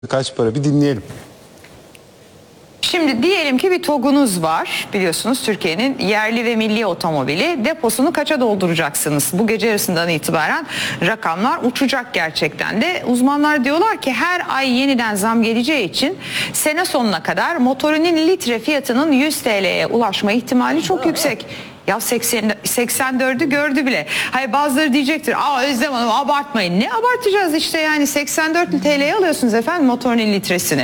Kaç para bir dinleyelim. Şimdi diyelim ki bir TOG'unuz var. Biliyorsunuz Türkiye'nin yerli ve milli otomobili. Deposunu kaça dolduracaksınız? Bu gece yarısından itibaren rakamlar uçacak gerçekten de. Uzmanlar diyorlar ki her ay yeniden zam geleceği için sene sonuna kadar motorinin litre fiyatının 100 TL'ye ulaşma ihtimali çok yüksek. Ya 84'ü gördü bile. Hayır, bazıları diyecektir. Özlem Hanım abartmayın. Ne abartacağız işte, yani 84 TL'ye alıyorsunuz efendim motorinin litresini.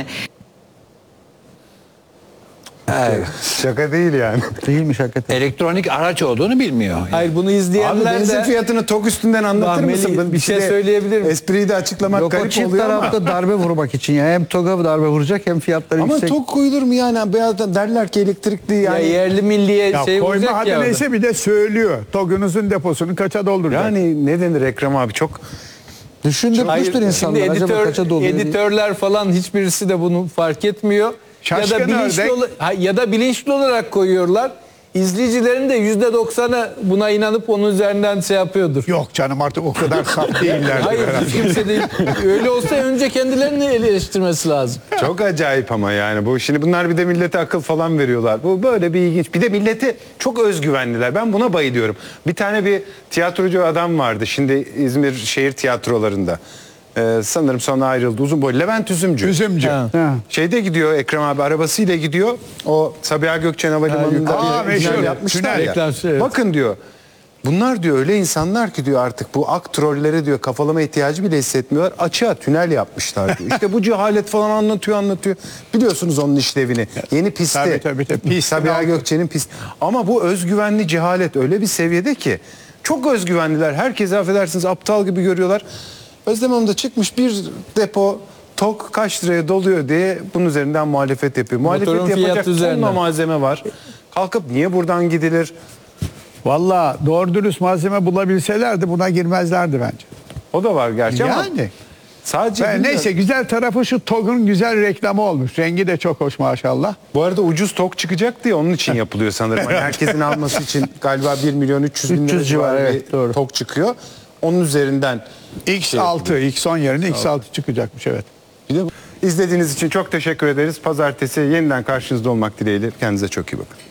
Evet. Şaka değil yani. Değilmiş hakikaten. Elektronik araç olduğunu bilmiyor. Hayır, bunu Abi izleyenler benzin de fiyatını TOG üstünden anlatır Melih, mısın? bir şey de söyleyebilirim. Espriyi de açıklamak yok, o garip çift oluyor ama. tarafta darbe vurmak için ya. Hem TOG'a darbe vuracak hem fiyatları Ama yüksek. TOG koyulur mu yani? Beyazdan derler ki elektrikli Ya yani. yerli milliye Ya şey koyma vuracak hadi ya. neyse, bir de söylüyor. TOG'unuzun deposunu kaça dolduracak? Yani ne denir Ekrem abi, çok Düşündürmüştür insanlar. Şimdi Acaba kaça doluyor diye. editörler falan hiçbirisi de bunu fark etmiyor. Şaşkın Ya da bilinçli olarak koyuyorlar. İzleyicilerin de %90'ı buna inanıp onun üzerinden şey yapıyordur. Yok canım, artık o kadar saf değiller. Hayır, hiç kimse değil. Öyle olsa önce kendilerini eleştirmesi lazım. çok acayip ama yani bu. Şimdi bunlar bir de millete akıl falan veriyorlar. Bu böyle bir ilginç. Bir de milleti çok özgüvenliler. Ben buna bayılıyorum. Bir tane bir tiyatrocu adam vardı. Şimdi İzmir şehir tiyatrolarında. Sanırım sonra ayrıldı. Uzun boylu. Levent Üzümcü. Üzümcü. Ha. Şeyde gidiyor Ekrem abi, arabasıyla gidiyor. O Sabiha Gökçen Havalimanı'nda Aa, bir meşhur. tünel yapmışlar Tünel. ya. Reklam, evet. Bakın diyor. Bunlar diyor öyle insanlar ki diyor artık bu ak trollere diyor kafalama ihtiyacı bile hissetmiyorlar. Açığa tünel yapmışlar diyor. İşte bu cehalet falan anlatıyor. Biliyorsunuz onun işlevini. Yeni pisti. Tabii, pistin Sabiha altı. Gökçen'in pisti. Ama bu özgüvenli cehalet öyle bir seviyede ki çok özgüvenliler. Herkesi affedersiniz aptal gibi görüyorlar. Özlem Hanım da çıkmış bir depo TOG kaç liraya doluyor diye bunun üzerinden muhalefet yapıyor. Muhalefet Motorun yapacak fiyatı tonla üzerinden. malzeme var. Kalkıp niye buradan gidilir? Valla doğru dürüst malzeme bulabilselerdi buna girmezlerdi bence. O da var gerçi ama Yani. sadece Neyse, güzel tarafı şu TOG'un güzel reklamı olmuş. Rengi de çok hoş maşallah. bu arada ucuz TOG çıkacak diye onun için yapılıyor sanırım. Hani herkesin alması için galiba 1 milyon 300 bin lira 300 civarı, civarı evet, bir doğru. TOG çıkıyor. Onun üzerinden X6, X10 yerine X6 çıkacakmış, evet. bir de izlediğiniz için çok teşekkür ederiz. Pazartesi yeniden karşınızda olmak dileğiyle. Kendinize çok iyi bakın.